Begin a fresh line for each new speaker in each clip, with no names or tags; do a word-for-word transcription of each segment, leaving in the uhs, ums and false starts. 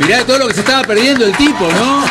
Mirá todo lo que se estaba perdiendo el tipo, ¿no?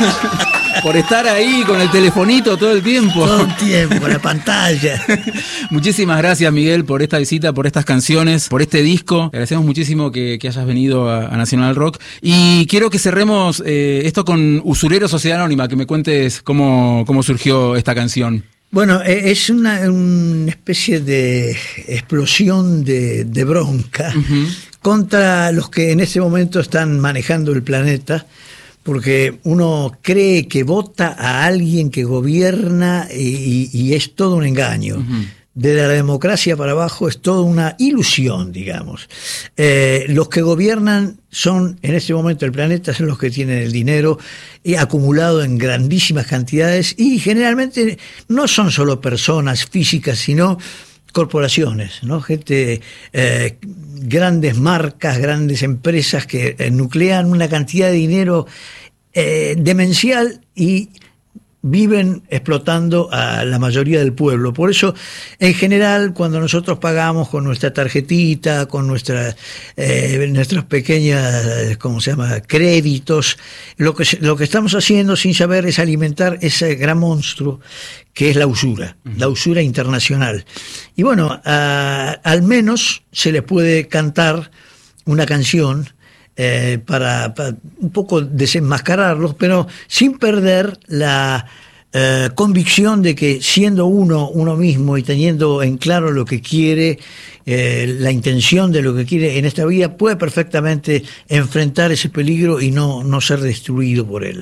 Por estar ahí con el telefonito todo el tiempo.
Todo el tiempo, la pantalla.
Muchísimas gracias, Miguel, por esta visita, por estas canciones, por este disco. Te agradecemos muchísimo que, que hayas venido a, a Nacional Rock. Y quiero que cerremos eh, esto con Usurero Sociedad Anónima, que me cuentes cómo, cómo surgió esta canción.
Bueno, es una, una especie de explosión de, de bronca uh-huh. contra los que en este momento están manejando el planeta, porque uno cree que vota a alguien que gobierna y, y es todo un engaño. Uh-huh. Desde la democracia para abajo es toda una ilusión, digamos. Eh, los que gobiernan son, en este momento, el planeta, son los que tienen el dinero eh, acumulado en grandísimas cantidades y generalmente no son solo personas físicas, sino corporaciones, ¿no? Gente, eh, grandes marcas, grandes empresas que eh, nuclean una cantidad de dinero eh, demencial y viven explotando a la mayoría del pueblo. Por eso, en general, cuando nosotros pagamos con nuestra tarjetita, con nuestra, eh, nuestras pequeñas, ¿cómo se llama?, créditos, lo que, lo que estamos haciendo sin saber es alimentar ese gran monstruo que es la usura, uh-huh. la usura internacional. Y bueno, a, al menos se le puede cantar una canción Eh, para, para un poco desenmascararlos, pero sin perder la eh, convicción de que siendo uno uno mismo y teniendo en claro lo que quiere, eh, la intención de lo que quiere en esta vida, puede perfectamente enfrentar ese peligro y no, no ser destruido por él.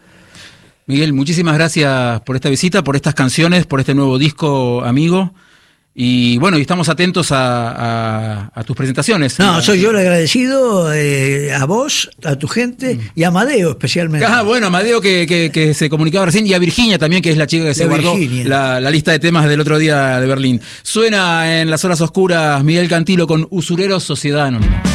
Miguel, muchísimas gracias por esta visita, por estas canciones, por este nuevo disco, amigo. Y bueno, y estamos atentos a, a, a tus presentaciones.
No, soy yo el agradecido, eh, a vos, a tu gente y a Amadeo especialmente.
Ah, bueno, Amadeo que, que, que se comunicaba recién, y a Virginia también, que es la chica que se guardó la, la lista de temas del otro día de Berlín. Suena en Las Horas Oscuras Miguel Cantilo con Usurero Sociedad Anónima.